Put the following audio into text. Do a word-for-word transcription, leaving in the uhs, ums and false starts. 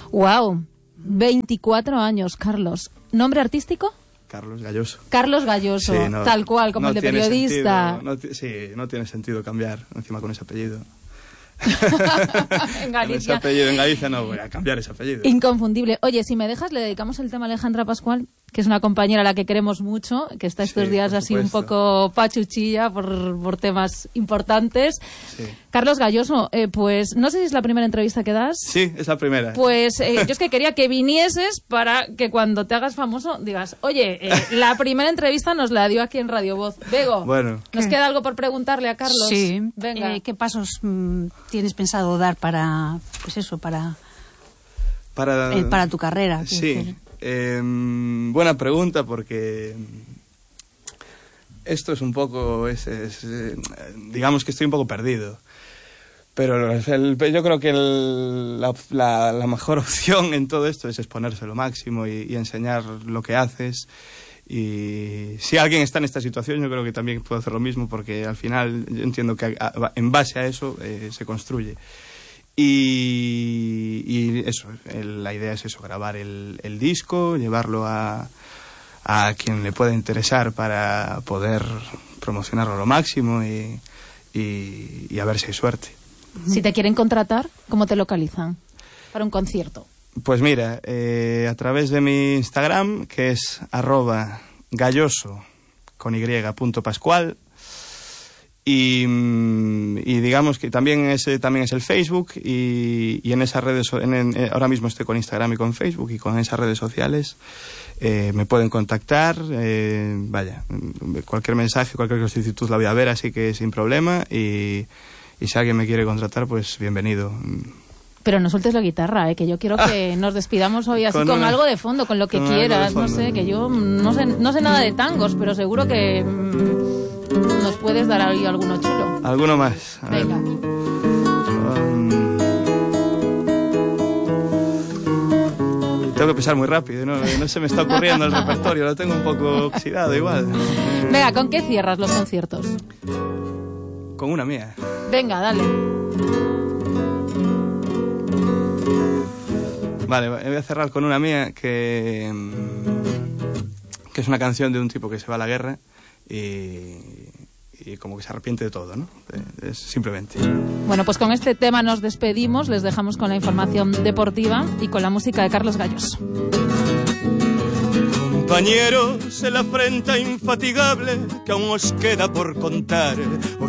Wow, veinticuatro años, Carlos. ¿Nombre artístico? Carlos Galloso. Carlos Galloso, sí, no, tal cual, como no el de periodista. Sentido, no, sí, no tiene sentido cambiar encima con ese apellido. En Galicia. Ese apellido en Galicia no voy a cambiar ese apellido. Inconfundible. Oye, si me dejas, le dedicamos el tema a Alejandra Pascual, que es una compañera a la que queremos mucho, que está estos sí, días así un poco pachuchilla por, por temas importantes. Sí. Carlos Galloso, eh, pues no sé si es la primera entrevista que das. Sí, es la primera. Pues eh, yo es que quería que vinieses para que cuando te hagas famoso digas, oye, eh, la primera entrevista nos la dio aquí en Radio Voz. Bego, bueno. ¿nos queda algo por preguntarle a Carlos? Sí. Venga. Eh, ¿Qué pasos mmm, tienes pensado dar para, pues eso, para, para, eh, para tu carrera? Sí. Eh, buena pregunta, porque esto es un poco, es, es, digamos que estoy un poco perdido, pero el, yo creo que el, la, la, la mejor opción en todo esto es exponerse lo máximo y, y enseñar lo que haces. Y si alguien está en esta situación, yo creo que también puedo hacer lo mismo, porque al final yo entiendo que a, a, en base a eso eh, se construye. Y, y eso, el, la idea es eso, grabar el, el disco, llevarlo a, a quien le pueda interesar para poder promocionarlo lo máximo y, y, y a ver si hay suerte. Si te quieren contratar, ¿cómo te localizan para un concierto? Pues mira, eh, a través de mi Instagram, que es arroba galloso con y punto pascual. Y, y digamos que también es, también es el Facebook y, y en esas redes, en, en, ahora mismo estoy con Instagram y con Facebook y con esas redes sociales eh, me pueden contactar, eh, vaya, cualquier mensaje, cualquier solicitud la voy a ver, así que sin problema, y, y si alguien me quiere contratar, pues bienvenido. Pero no sueltes la guitarra, ¿eh? Que yo quiero que ah, nos despidamos hoy así con, con una, algo de fondo, con lo que con quieras, no sé, que yo no sé, no sé nada de tangos, pero seguro que mmm, nos puedes dar ahí alguno chulo. Alguno más. A Venga. Um, tengo que pensar muy rápido, ¿no? No se me está ocurriendo el repertorio, lo tengo un poco oxidado igual. Venga, ¿con qué cierras los conciertos? Con una mía. Venga, dale. Vale, voy a cerrar con una mía que, que es una canción de un tipo que se va a la guerra y, y como que se arrepiente de todo, ¿no? Es simplemente. Bueno, pues con este tema nos despedimos, les dejamos con la información deportiva y con la música de Carlos Galloso. Compañeros, en la afrenta infatigable que aún os queda por contar, os